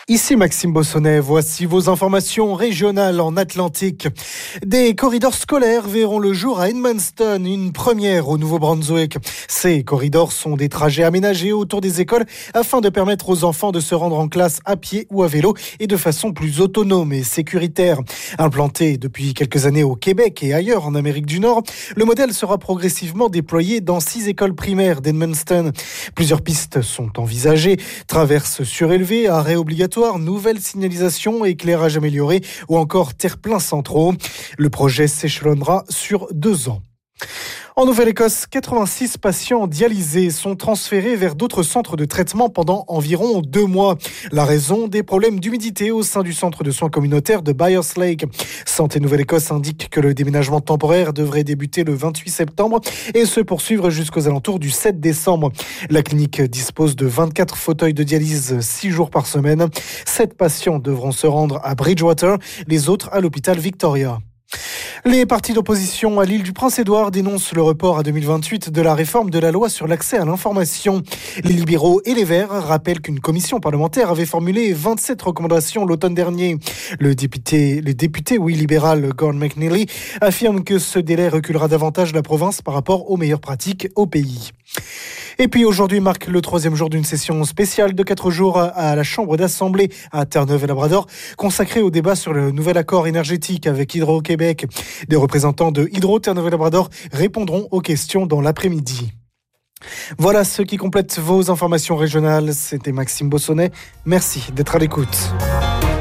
Ici Maxime Bossonnet, voici vos informations régionales en Atlantique. Des corridors scolaires verront le jour à Edmundston, une première au Nouveau-Brunswick. Ces corridors sont des trajets aménagés autour des écoles afin de permettre aux enfants de se rendre en classe à pied ou à vélo et de façon plus autonome et sécuritaire. Implanté depuis quelques années au Québec et ailleurs en Amérique du Nord, le modèle sera progressivement déployé dans 6 écoles primaires d'Edmundston. Plusieurs pistes sont envisagées, traverses surélevées, arrêts obligatoires, nouvelle signalisation, éclairage amélioré ou encore terre-plein centraux. Le projet s'échelonnera sur 2 ans. En Nouvelle-Écosse, 86 patients dialysés sont transférés vers d'autres centres de traitement pendant environ 2 mois. La raison, des problèmes d'humidité au sein du centre de soins communautaires de Byers Lake. Santé Nouvelle-Écosse indique que le déménagement temporaire devrait débuter le 28 septembre et se poursuivre jusqu'aux alentours du 7 décembre. La clinique dispose de 24 fauteuils de dialyse 6 jours par semaine. 7 patients devront se rendre à Bridgewater, les autres à l'hôpital Victoria. Les partis d'opposition à l'île du Prince-Édouard dénoncent le report à 2028 de la réforme de la loi sur l'accès à l'information. Les libéraux et les Verts rappellent qu'une commission parlementaire avait formulé 27 recommandations l'automne dernier. Le député libéral Gordon McNeely affirme que ce délai reculera davantage la province par rapport aux meilleures pratiques au pays. Et puis aujourd'hui marque le 3e jour d'une session spéciale de 4 jours à la Chambre d'Assemblée à Terre-Neuve-et-Labrador, consacrée au débat sur le nouvel accord énergétique avec Hydro-Québec. Des représentants de Hydro Terre-Neuve-et-Labrador répondront aux questions dans l'après-midi. Voilà ce qui complète vos informations régionales. C'était Maxime Bossonnet. Merci d'être à l'écoute.